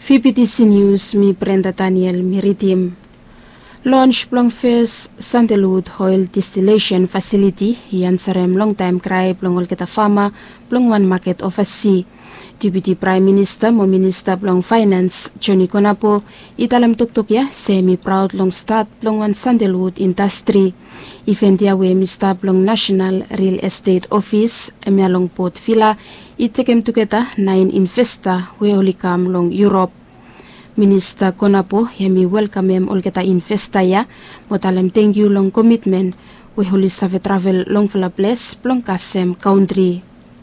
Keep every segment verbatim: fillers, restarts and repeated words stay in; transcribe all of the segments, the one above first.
V P T C News, mi Brenda Daniel Miritim. Launch Blong First Santelud Oil Distillation Facility, yan sarem long time cry Blong Olketa Farma, Blong One Market Office. Deputy Prime Minister mo Minister Blong Finance, Johnny Conapo, italam tuktok ya, semi-proud long start Blong One Santelud Industry. Event ya we Mister Blong National Real Estate Office, emialong Port Villa, itekem tuketa nine investor we olikam long Europe. Minister Conapo yami welcome em olketa investor ya, motalem thank you long commitment we holi save travel long fla place Blong Kasem country.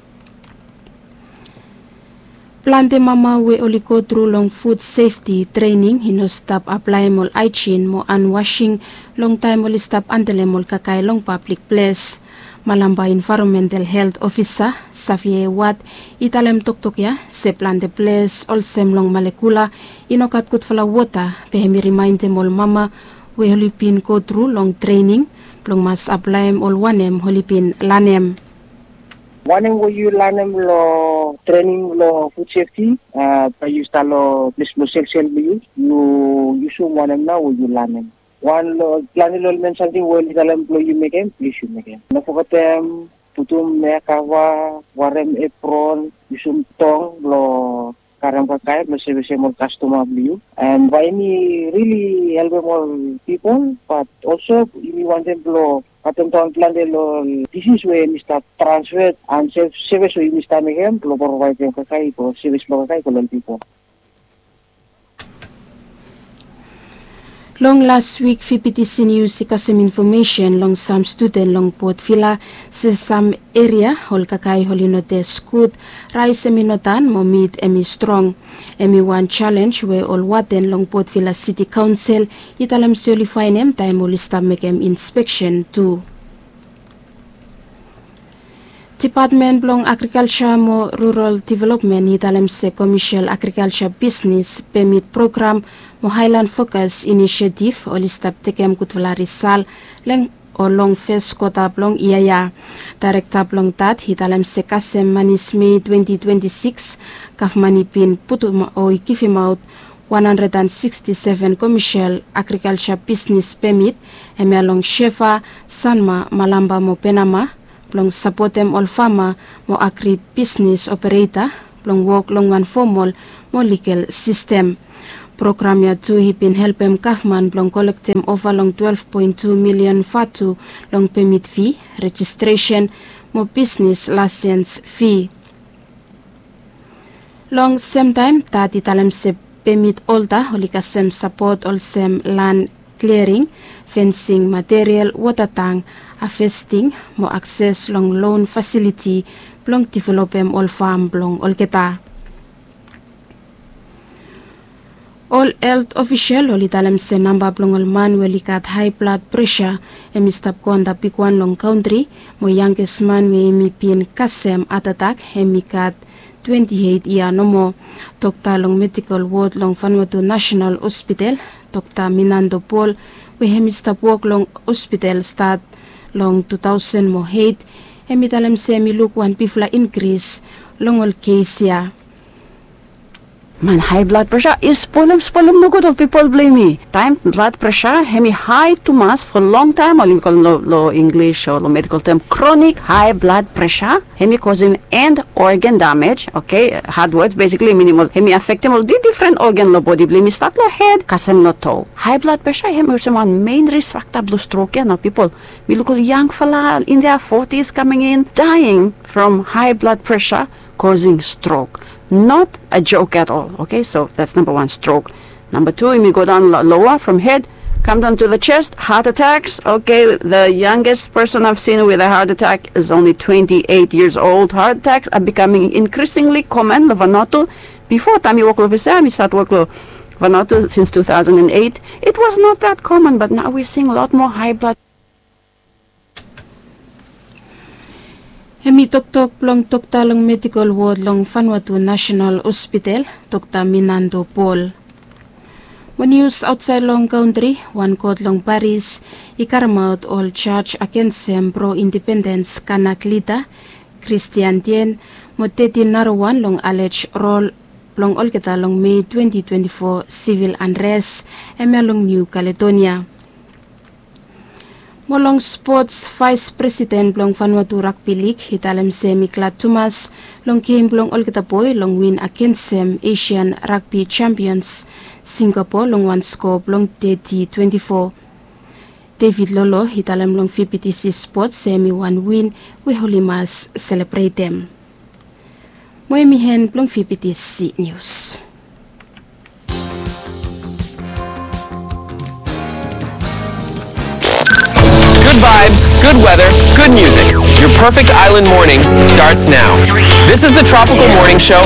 Plante mama we oliko through long food safety training hino stop apply mol hygiene mo unwashing long time oli stop antele mol kakay long public place. Malamba environmental health officer Safie Wat italem tuktok ya se plante place olsem long malekula inokat kut fala water pehemi remind mol mama we holipin go through long training long mas apply mol wanem holipin lanem. Wanem wo you lanem lo training lo food safety uh pa you stalo mismo sexual abuse no you so wanem na wo you lanem. One lo plani lo men something wo dalam employee meken please you meken. Na fokatem tutum me kawa warem apron yusum tong lo karam kakay lo service more customer blue and why me really help more people but also we want them lo atem tong plan de lo this is where Mister transfer and service we Mister meken lo provide them kakay ko service lo kakay ko lo people. Long last week, V P T C News ikasem information long some student long Port Villa sa some area hol kakay holinote scoot rise seminotan mo meet emi strong. Emi one challenge we all waten long Port Villa City Council italam solify nem time molista mekem inspection too. Department Blong Agriculture mo Rural Development italam se Commercial Agriculture Business Permit Program mo Highland Focus Initiative o listap tekem kutwala Rizal leng o long first kota Blong Iyaya. Director Blong Tat hitalam se Kasem Manis May twenty twenty-six kaf manipin putum o ikifimaut one hundred sixty-seven Commercial Agriculture Business Permit eme along Shefa, Sanma, Malamba mo Penama Blong supportem all farmer mo agri business operator Blong work long one formal mo legal system. Program ya tu hipin helpem kafman Blong collectem over long twelve point two million fatu long permit fee, registration mo business license fee. Long same time tati talem se permit olta holikasem support all sem land clearing, fencing material, water tank, harvesting, mo access long loan facility, Blong developem all farm Blong olketa. All health official olitalam se namba Blong olman welikat high blood pressure emistap konda pikwan long country mo youngest man we emipin kasem at attack emikat twenty-eight year no mo. Dokta long medical ward long Vanuatu National Hospital Dokta Minando Paul we hemistap work long hospital start long two thousand mo eight emitalem se miluk one pifla increase long all case ya. Man, high blood pressure is spoilum spoilum no good of people blame me. Time blood pressure hemi high to mass for long time or we call lo, lo English or lo medical term chronic high blood pressure hemi causing end organ damage. Okay, hard words basically minimal hemi affect him all the different organ lo body blame me start lo head kasem no toe. High blood pressure hemi also one main risk factor blue stroke now people we look young fella in their forties coming in dying from high blood pressure causing stroke. Not a joke at all. Okay, so that's number one, stroke. Number two, we go down lower from head, come down to the chest, heart attacks. Okay, the youngest person I've seen with a heart attack is only twenty-eight years old. Heart attacks are becoming increasingly common. Vanuatu, before time you walk over there, we start work Vanuatu since two thousand eight. It was not that common, but now we're seeing a lot more high blood. Hemi tok-tok Blong Dokta long medical ward long Vanuatu National Hospital, Dokta Minando Paul. One news outside long country, one court long Paris, ikaramaut all charge against them pro-independence kanak leader, Christian Dien, moteti narawan long alleged role plong olketa long May twenty twenty-four civil unrest emelong New Caledonia. Molong Sports Vice President blong Vanuatu Rugby League hitalem semi Clat Thomas long game blong olketa boy long win against sem Asian Rugby Champions Singapore long one score blong thirty twenty-four. David Lolo hitalem long V P T C Sports semi one win we holimas celebrate them. Moemihen blong V P T C News. Good vibes, good weather, good music. Your perfect island morning starts now. This is the Tropical Morning Show